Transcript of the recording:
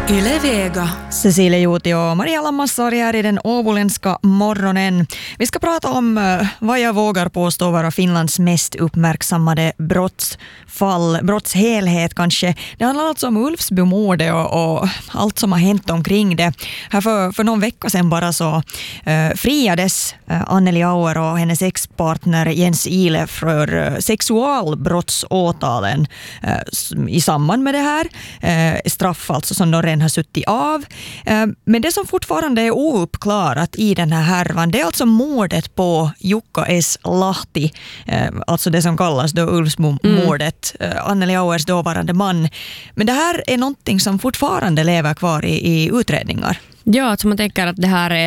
Yle Vega. Cecilia Juuti och Maria Lammassari här i den åboländska morgonen. Vi ska prata om vad jag vågar påstå vara Finlands mest uppmärksammade brottsfall, brottshelhet kanske. Det handlar alltså om Ulvsbymordet och allt som har hänt omkring det. Här för någon vecka sedan bara så friades Anneli Auer och hennes ex-partner Jens Ile för sexualbrottsåtalen i samband med det här. Straff alltså som de redan har suttit av. Men det som fortfarande är ouppklarat i den här härvan, det är alltså mordet på Jukka S. Lahti, alltså det som kallas då Ulvsbymordet, Anneli Auers dåvarande man. Men det här är någonting som fortfarande lever kvar i utredningar. Ja, alltså man tänker att det här